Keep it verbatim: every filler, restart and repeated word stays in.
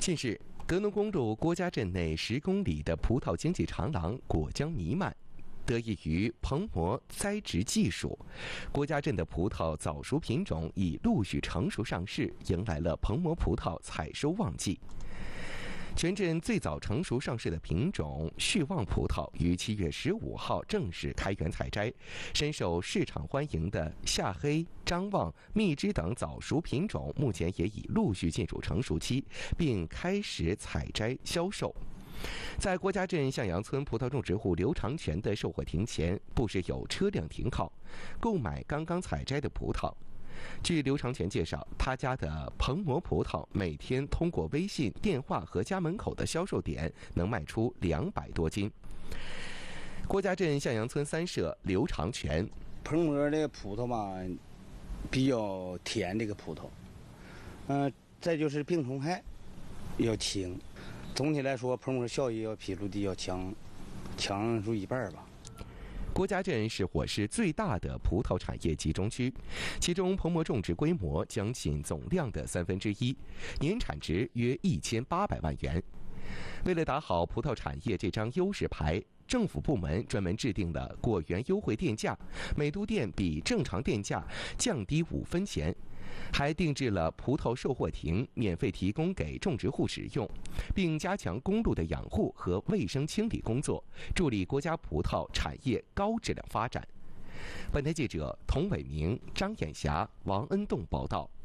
近日，德能公路郭家镇内十公里的葡萄经济长廊果浆弥漫。得益于棚膜栽植技术，郭家镇的葡萄早熟品种已陆续成熟上市，迎来了棚膜葡萄采收旺季。全镇最早成熟上市的品种旭旺葡萄于七月十五号正式开园采摘，深受市场欢迎的夏黑、张望、蜜汁等早熟品种目前也已陆续进入成熟期，并开始采摘销售。在郭家镇向阳村葡萄种植户刘长全的售货亭前，不时有车辆停靠，购买刚刚采摘的葡萄。据刘长全介绍，他家的棚膜葡萄每天通过微信、电话和家门口的销售点能卖出两百多斤。郭家镇向阳村三社刘长全： 棚膜的葡萄嘛，比较甜，这个葡萄，嗯、呃，再就是病虫害要轻。总体来说，棚膜效益要比陆地要强，强出一半吧。 郭家镇是火市最大的葡萄产业集中区，其中棚膜种植规模将近总量的三分之一，年产值约一千八百万元。为了打好葡萄产业这张优势牌，政府部门专门制定了果园优惠电价，每度电比正常电价降低五分钱，还定制了葡萄售货亭，免费提供给种植户使用，并加强公路的养护和卫生清理工作，助力国家葡萄产业高质量发展。本台记者童伟明、张眼霞、王恩栋报道。